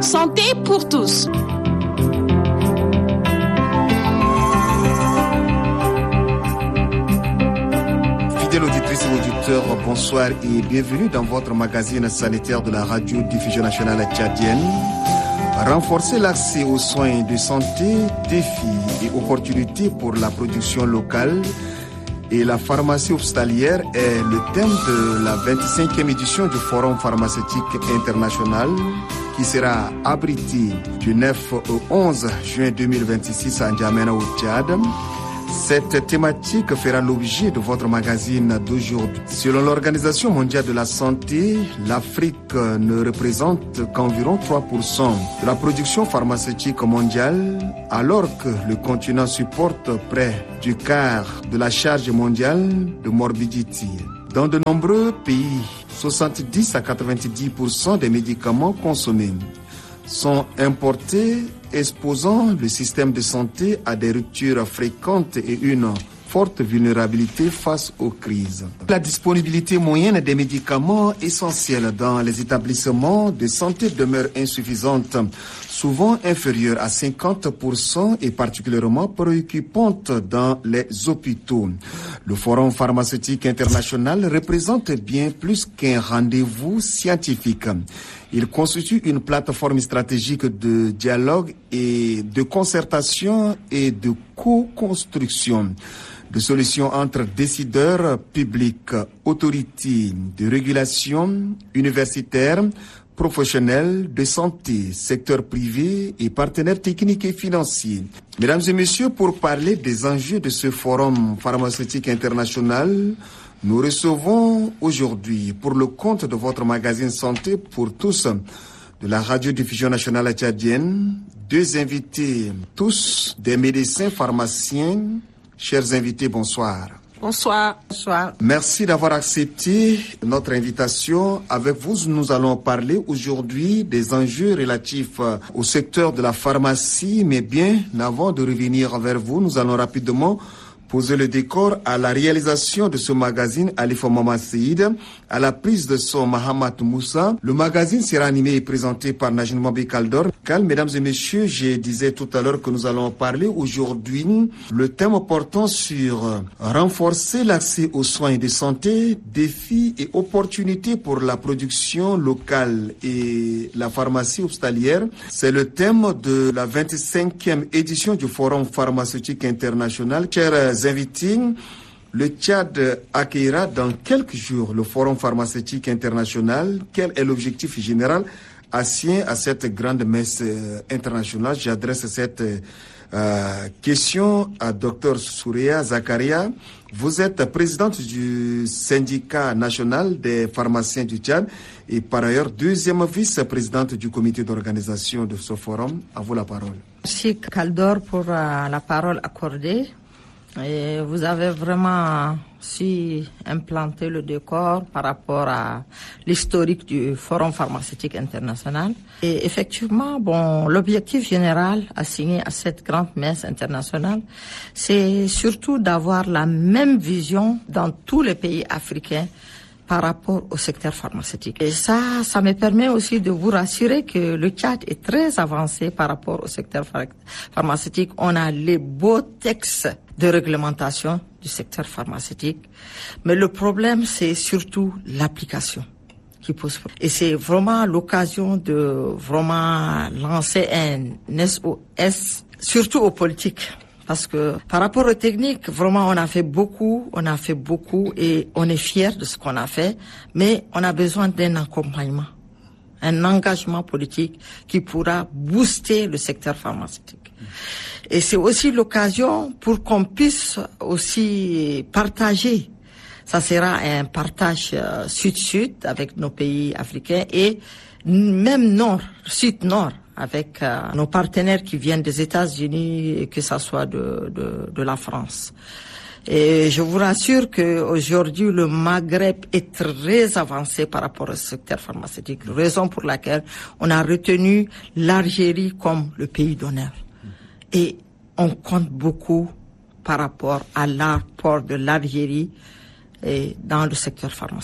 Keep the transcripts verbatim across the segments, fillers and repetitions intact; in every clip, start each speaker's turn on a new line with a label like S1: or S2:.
S1: santé pour tous.
S2: Fidèles auditrices et auditeurs, bonsoir et bienvenue dans votre magazine sanitaire de la radio-diffusion nationale tchadienne. Renforcer l'accès aux soins de santé, défis et opportunités pour la production locale et la pharmacie hospitalière est le thème de la vingt-cinquième édition du Forum pharmaceutique international qui sera abrité du neuf au onze juin deux mille vingt-six à N'Djamena au Tchad. Cette thématique fera l'objet de votre magazine d'aujourd'hui. Selon l'Organisation mondiale de la santé, l'Afrique ne représente qu'environ trois pour cent de la production pharmaceutique mondiale, alors que le continent supporte près du quart de la charge mondiale de morbidité. Dans de nombreux pays, soixante-dix à quatre-vingt-dix pour cent des médicaments consommés sont importés, exposant le système de santé à des ruptures fréquentes et une forte vulnérabilité face aux crises. La disponibilité moyenne des médicaments essentiels dans les établissements de santé demeure insuffisante, souvent inférieure à cinquante pour cent et particulièrement préoccupante dans les hôpitaux. Le Forum pharmaceutique international représente bien plus qu'un rendez-vous scientifique. Il constitue une plateforme stratégique de dialogue et de concertation et de co-construction de solutions entre décideurs publics, autorités de régulation, universitaires, professionnels de santé, secteur privé et partenaires techniques et financiers. Mesdames et messieurs, pour parler des enjeux de ce forum pharmaceutique international, nous recevons aujourd'hui, pour le compte de votre magazine Santé pour tous, de la radio-diffusion nationale tchadienne, deux invités, tous des médecins pharmaciens. Chers invités, bonsoir.
S1: Bonsoir. Bonsoir.
S2: Merci d'avoir accepté notre invitation. Avec vous, nous allons parler aujourd'hui des enjeux relatifs au secteur de la pharmacie. Mais bien avant de revenir vers vous, nous allons rapidement poser le décor à la réalisation de ce magazine Alifa Mama Seïd, à la prise de son Mahamat Moussa. Le magazine sera animé et présenté par Najin Mobi Kaldor. Mesdames et messieurs, je disais tout à l'heure que nous allons parler aujourd'hui le thème portant sur renforcer l'accès aux soins de santé, défis et opportunités pour la production locale et la pharmacie hospitalière. C'est le thème de la vingt-cinquième édition du Forum pharmaceutique international. Chers invités, le Tchad accueillera dans quelques jours le Forum pharmaceutique international. Quel est l'objectif général assigné à cette grande messe internationale? J'adresse cette euh, question à Dr Souria Zakaria. Vous êtes présidente du syndicat national des pharmaciens du Tchad et par ailleurs deuxième vice-présidente du comité d'organisation de ce forum. À vous la parole.
S3: Merci Kaldor pour euh, la parole accordée. Et vous avez vraiment su implanter le décor par rapport à l'historique du Forum pharmaceutique international. Et effectivement, bon, l'objectif général assigné à cette grande messe internationale, c'est surtout d'avoir la même vision dans tous les pays africains par rapport au secteur pharmaceutique. Et ça, ça me permet aussi de vous rassurer que le Tchad est très avancé par rapport au secteur pharmaceutique. On a les beaux textes de réglementation du secteur pharmaceutique. Mais le problème, c'est surtout l'application qui pose problème. Et c'est vraiment l'occasion de vraiment lancer un S O S, surtout aux politiques. Parce que par rapport aux techniques, vraiment, on a fait beaucoup, on a fait beaucoup et on est fiers de ce qu'on a fait, mais on a besoin d'un accompagnement, un engagement politique qui pourra booster le secteur pharmaceutique. Et c'est aussi l'occasion pour qu'on puisse aussi partager. Ça sera un partage sud-sud avec nos pays africains et même nord, sud-nord, avec euh, nos partenaires qui viennent des États-Unis et que ça soit de, de, de la France. Et je vous rassure qu'aujourd'hui, le Maghreb est très avancé par rapport au secteur pharmaceutique, raison pour laquelle on a retenu l'Algérie comme le pays d'honneur. Et on compte beaucoup par rapport à l'apport de l'Algérie et dans le secteur pharmaceutique.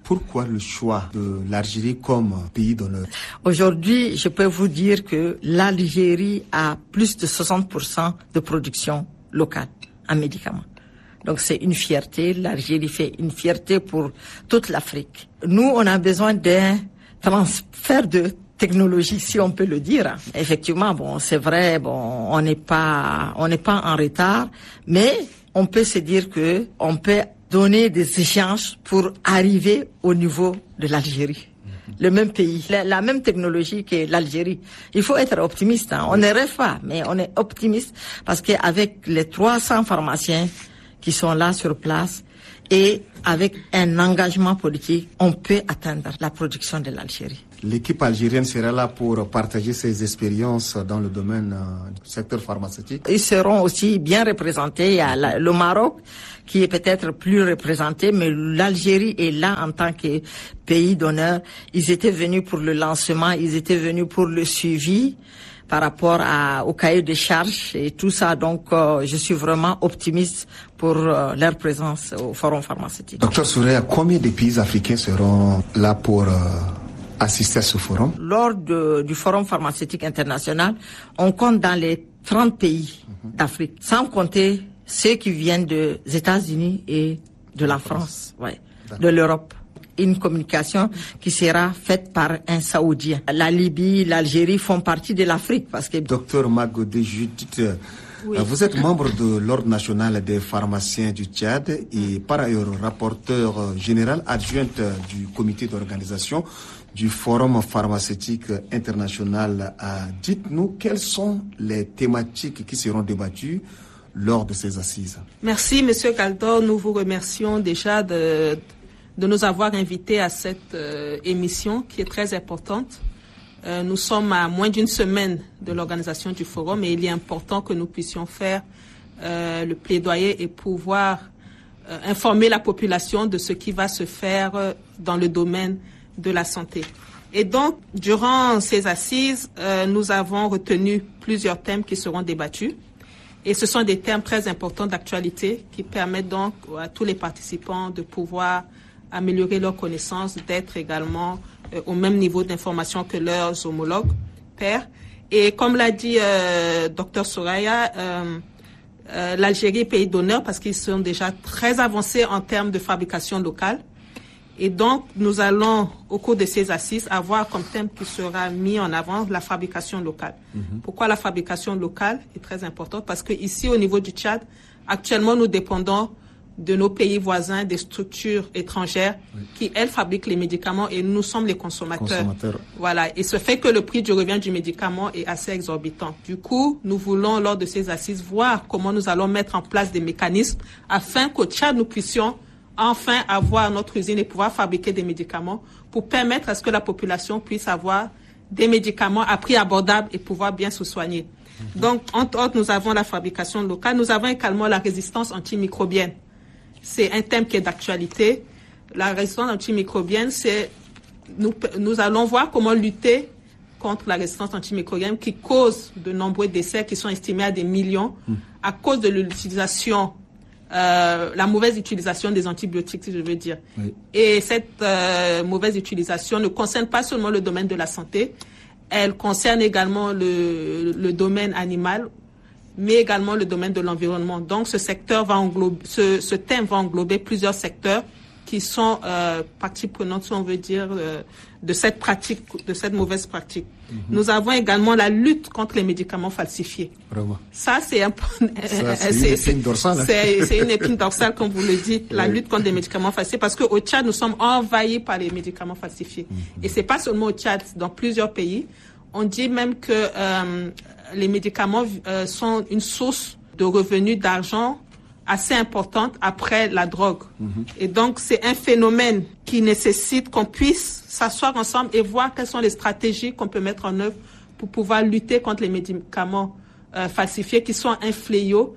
S2: Pourquoi le choix de l'Algérie comme pays donneur?
S3: Aujourd'hui, je peux vous dire que l'Algérie a plus de soixante pour cent de production locale en médicaments. Donc c'est une fierté. L'Algérie fait une fierté pour toute l'Afrique. Nous, on a besoin d'un transfert de technologie, si on peut le dire. Effectivement, bon, c'est vrai, bon, on n'est pas, on n'est pas en retard, mais on peut se dire que on peut donner des échanges pour arriver au niveau de l'Algérie. Le même pays, la, la même technologie que l'Algérie. Il faut être optimiste, hein. On ne rêve pas, mais on est optimiste parce qu'avec les trois cents pharmaciens qui sont là sur place et avec un engagement politique, on peut atteindre la production de l'Algérie.
S2: L'équipe algérienne sera là pour partager ses expériences dans le domaine euh, du secteur pharmaceutique.
S3: Ils seront aussi bien représentés. Il y a la, le Maroc qui est peut-être plus représenté, mais l'Algérie est là en tant que pays d'honneur. Ils étaient venus pour le lancement, ils étaient venus pour le suivi par rapport à, au cahier de charges et tout ça. Donc, euh, je suis vraiment optimiste pour euh, leur présence au Forum pharmaceutique.
S2: Docteur Souraya, combien de pays africains seront là pour euh, assister à ce forum? Lors
S3: de, du Forum pharmaceutique international, on compte dans les trente pays mm-hmm. d'Afrique, sans compter ceux qui viennent des États-Unis et de la France, ouais, de l'Europe. Une communication qui sera faite par un Saoudien. La Libye, l'Algérie font partie de l'Afrique parce que...
S2: Docteur Magodé Judith, oui. Vous êtes membre de l'Ordre national des pharmaciens du Tchad et par ailleurs rapporteur général adjointe du comité d'organisation du Forum pharmaceutique international. Dites-nous quelles sont les thématiques qui seront débattues lors de ces assises.
S1: Merci, Monsieur Kaldor. Nous vous remercions déjà de... de nous avoir invités à cette euh, émission qui est très importante. Euh, nous sommes à moins d'une semaine de l'organisation du forum et il est important que nous puissions faire euh, le plaidoyer et pouvoir euh, informer la population de ce qui va se faire euh, dans le domaine de la santé. Et donc, durant ces assises, euh, nous avons retenu plusieurs thèmes qui seront débattus. Et ce sont des thèmes très importants d'actualité qui permettent donc à tous les participants de pouvoir améliorer leurs connaissances, d'être également euh, au même niveau d'information que leurs homologues pairs. Et comme l'a dit euh, Docteur Souraya, euh, euh, l'Algérie est pays d'honneur parce qu'ils sont déjà très avancés en termes de fabrication locale. Et donc, nous allons, au cours de ces assises, avoir comme thème qui sera mis en avant la fabrication locale. Mm-hmm. Pourquoi la fabrication locale est très importante? Parce que ici, au niveau du Tchad, actuellement, nous dépendons de nos pays voisins, des structures étrangères oui. qui, elles, fabriquent les médicaments et nous sommes les consommateurs. consommateurs. Voilà. Et ce fait que le prix du revient du médicament est assez exorbitant. Du coup, nous voulons, lors de ces assises, voir comment nous allons mettre en place des mécanismes afin qu'au Tchad, nous puissions enfin avoir notre usine et pouvoir fabriquer des médicaments pour permettre à ce que la population puisse avoir des médicaments à prix abordable et pouvoir bien se soigner. Mm-hmm. Donc, entre autres, nous avons la fabrication locale. Nous avons également la résistance antimicrobienne. C'est un thème qui est d'actualité. La résistance antimicrobienne, c'est nous, nous allons voir comment lutter contre la résistance antimicrobienne qui cause de nombreux décès qui sont estimés à des millions mmh. à cause de l'utilisation, euh, la mauvaise utilisation des antibiotiques, si je veux dire. Oui. Et cette euh, mauvaise utilisation ne concerne pas seulement le domaine de la santé, elle concerne également le, le domaine animal, mais également le domaine de l'environnement. Donc, ce secteur va englober, ce, ce thème va englober plusieurs secteurs qui sont euh, partie prenante, si on veut dire, euh, de cette pratique, de cette mauvaise pratique. Mm-hmm. Nous avons également la lutte contre les médicaments falsifiés. Vraiment. Ça, c'est un peu,
S2: Ça, c'est, c'est une épine dorsale. Hein?
S1: C'est, c'est une épine dorsale, comme vous le dites, la oui. lutte contre les médicaments falsifiés, parce qu'au Tchad, nous sommes envahis par les médicaments falsifiés. Mm-hmm. Et c'est pas seulement au Tchad, dans plusieurs pays. On dit même que euh, les médicaments euh, sont une source de revenus d'argent assez importante après la drogue. Mmh. Et donc, c'est un phénomène qui nécessite qu'on puisse s'asseoir ensemble et voir quelles sont les stratégies qu'on peut mettre en œuvre pour pouvoir lutter contre les médicaments euh, falsifiés qui sont un fléau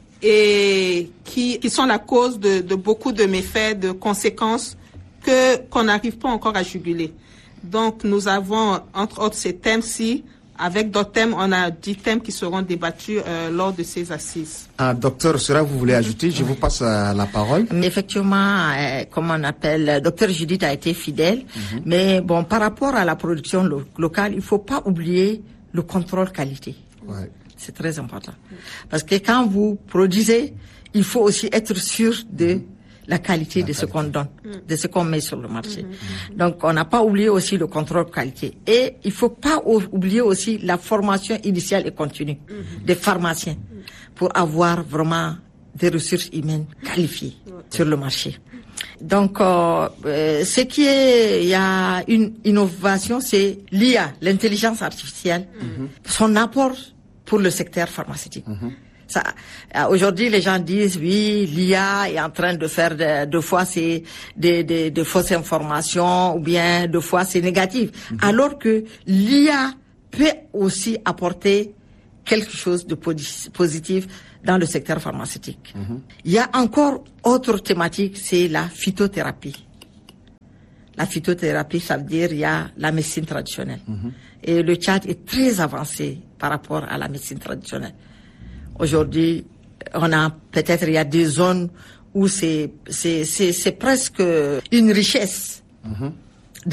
S1: et qui, qui sont la cause de, de beaucoup de méfaits, de conséquences que, qu'on n'arrive pas encore à juguler. Donc, nous avons, entre autres, ces thèmes-ci. avec d'autres thèmes. On a dix thèmes qui seront débattus euh, lors de ces assises.
S2: Ah, docteur, cela vous voulez ajouter? Je vous passe euh, la parole.
S3: Mais effectivement, euh, comme on appelle, docteur Judith a été fidèle. Mm-hmm. Mais bon, par rapport à la production lo- locale, il faut pas oublier le contrôle qualité.
S2: Ouais.
S3: C'est très important. Parce que quand vous produisez, il faut aussi être sûr de la qualité la de qualité. ce qu'on donne, de ce qu'on met sur le marché. Mm-hmm. Donc, on n'a pas oublié aussi le contrôle qualité. Et il faut pas oublier aussi la formation initiale et continue mm-hmm. des pharmaciens pour avoir vraiment des ressources humaines qualifiées mm-hmm. sur le marché. Donc, euh, euh, ce qui est, il y a une innovation, c'est l'I A, l'intelligence artificielle, mm-hmm. son apport pour le secteur pharmaceutique. Mm-hmm. Ça, aujourd'hui, les gens disent oui, l'I A est en train de faire de, de fois c'est des de, de fausses informations ou bien de fois c'est négatif. Mm-hmm. Alors que l'I A peut aussi apporter quelque chose de positif dans le secteur pharmaceutique. Mm-hmm. Il y a encore autre thématique, c'est la phytothérapie. La phytothérapie, ça veut dire il y a la médecine traditionnelle. Mm-hmm. Et le Tchad est très avancé par rapport à la médecine traditionnelle. Aujourd'hui, on a peut-être il y a des zones où c'est c'est c'est, c'est presque une richesse. Mm-hmm.